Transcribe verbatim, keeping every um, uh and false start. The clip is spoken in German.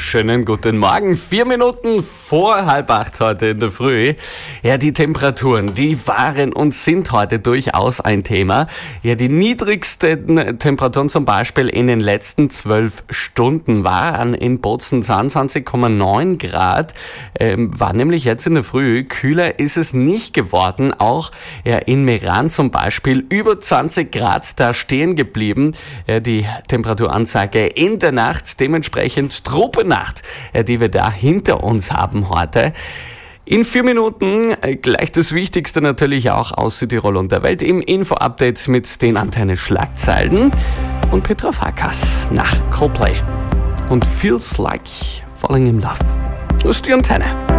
Schönen guten Morgen. Vier Minuten vor halb acht heute in der Früh. Ja, die Temperaturen, die waren und sind heute durchaus ein Thema. Ja, die niedrigsten Temperaturen zum Beispiel in den letzten zwölf Stunden waren in Bozen zweiundzwanzig Komma neun Grad. Ähm, war nämlich jetzt in der Früh. Kühler ist es nicht geworden. Auch ja, in Meran zum Beispiel über zwanzig Grad da stehen geblieben. Ja, die Temperaturansage in der Nacht, dementsprechend Tropennacht, die wir da hinter uns haben heute. In vier Minuten gleich das Wichtigste natürlich auch aus Südtirol und der Welt im Info-Update mit den Antenne-Schlagzeilen und Petra Farkas nach Coldplay und Feels Like Falling in Love. Das ist die Antenne.